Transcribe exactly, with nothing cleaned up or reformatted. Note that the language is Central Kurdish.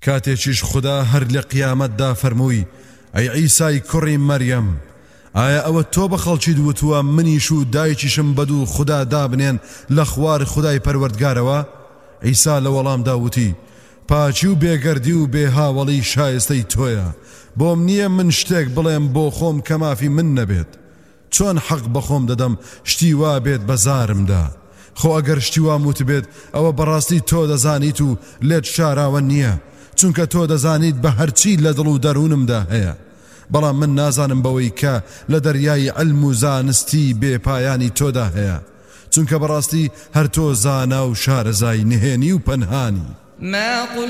کاتێکیش خوددا هەر لە قیامەتدا فەرمووی ئەی عیسای کوڕی مەریەم ئایا ئەوە تۆ بە خەڵکی دووتووە منیش و دایکیشم بەدوو خوددا دابنێن لە خوار خودای پەروەردگارەوە؟ عیسا لە وەڵامدا وتی پاچی و بێگەردی و بێهاوەڵی شایستەی تۆیە، بۆم نییە من شتێک بڵێم بۆ خۆم کە مافی من نەبێت. چۆن حەق بە خۆم دەدەم شتی وا بێت بەزارمدا؟ خۆ ئەگەر شتی وام وت بێت ئەوە بەڕاستی تۆ دەزانیت و لێت شاراوە نییە، چونکە تۆ دەزانیت بە هەرچی لە دڵ و دەروونمدا هەیە. بەڵام من نازانم بەوەی کە لە دەریای علم و زانستی بێپایانی تۆدا هەیە، چونکە بەڕاستی هەر تۆ زانا و شارەزای نهێنی و پەنهانی.